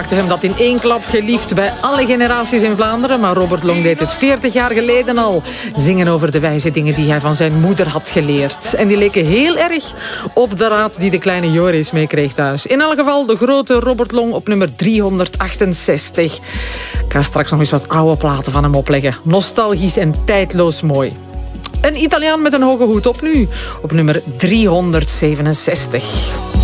maakte hem dat in één klap geliefd bij alle generaties in Vlaanderen. Maar Robert Long deed het 40 jaar geleden al. Zingen over de wijze dingen die hij van zijn moeder had geleerd. En die leken heel erg op de raad die de kleine Joris meekreeg thuis. In elk geval de grote Robert Long op nummer 368. Ik ga straks nog eens wat oude platen van hem opleggen. Nostalgisch en tijdloos mooi. Een Italiaan met een hoge hoed op nu. Op nummer 367.